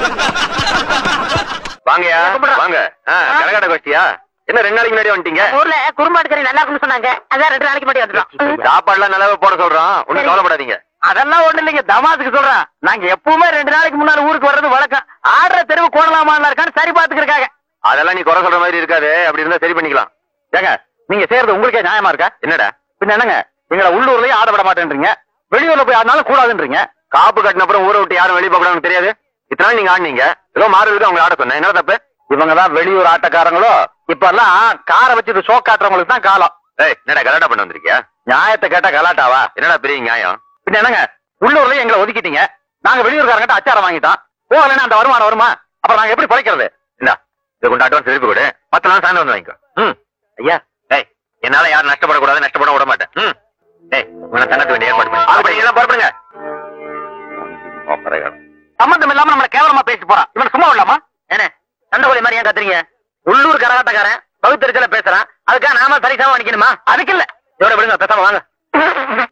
வாங்கயா வாங்க. கரகாட்ட கோஷ்டியா? என்ன 2 நாளைக்கு முன்னாடி வந்துட்டீங்க? ஊர்ல குறும்பாடு கறி நல்லா இருக்குன்னு சொன்னாங்க, அதான் 2 நாளைக்கு முன்னாடி வந்துட்டோம். சாப்பாடுலாம் நல்லாவே போட சொல்றோம், ஒண்ணும் கவலைப்படாதீங்க. அதெல்லாம் ஒண்ணு இல்லைங்க, தமாசுக்கு சொல்றேன். நாங்க எப்பவுமே 2 நாளைக்கு முன்னாடி ஊருக்கு வர்றது வழக்கம். ஆடுற தெருவு கோணலாமா இருக்கான்னு சரி பாத்துக்கிறக்காக. அதெல்லாம் நீ குறை சொல்ற மாதிரி இருக்காது, அப்படி இருந்தா சரி பண்ணிக்கலாம். ஏங்க நீங்க செய்யறது உங்களுக்கே நியாயமா இருக்கா? என்னடா பின்ன என்னங்க, எங்களை உள்ளூர்லயே ஆட விட மாட்டேன்றீங்க, வெளியூர்ல போய் ஆடினாலும் கூடாதுன்றீங்க. காப்பு கட்டின அப்புறம் ஊரை விட்டு யாரும் வெளியே போகக்கூடாதுன்னு தெரியாது? இத்தனை நாள் நீங்க ஆடினீங்க, ஏதோ மாறுவதுக்கு அவங்க ஆட சொன்னேன், என்ன தப்பு? இவங்கதான் வெளியூர் ஆட்டக்காரங்களோ? இப்ப எல்லாம் காரை வச்சு ஷோக் காட்டுறவங்களுக்கு தான் காலம். ஏய், என்னடா கலாட்டா பண்ண வந்திருக்கியா? நியாயத்தை கேட்டா கலாட்டாவா? என்னடா பெரிய நியாயம்? பின்ன என்னங்க, உள்ளூர்லயே எங்களை ஒதுக்கிட்டீங்க, நாங்க வெளியூர்காரங்கிட்ட அச்சாரம் வாங்கிட்டோம், போகலன்னா அந்த வருமானம் வருமா? அப்புறம் நாங்க எப்படி பழைக்கிறது? இந்தா இதை கொண்டு அட்வான்ஸ் திருப்பி கொடு, 10 நாள் சாயந்தரம் வந்து வாங்கிக்கோ. ஐயா, ஏய், என்னால யாரும் நஷ்டப்படக்கூடாது, நஷ்டப்பட விட மாட்டேன். ஏய், உங்களை தங்கத்து வேண்டிய ஏற்பாடு பண்ணு. அப்படி எல்லாம் புறப்படுங்க. சம்பந்தம் இல்லாம நம்மள கேவலமா பேசி போறான், இவன் சும்மா விடலாமா? என்ன சண்டை மாதிரி ஏன் கத்துறீங்க? உள்ளூர் கரகாட்டக்காரன் பகுத்தறிச்சல பேசுறான், அதுக்காக நாம சரிசமா நிக்கணுமா? அதுக்கு இல்ல, இதோட விடுங்க, பேசாம வாங்க.